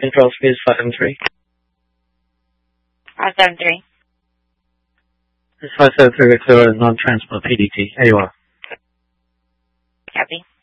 Control speed is 573. 573. This is 573 clear as non-transport PDT. AUR. Copy.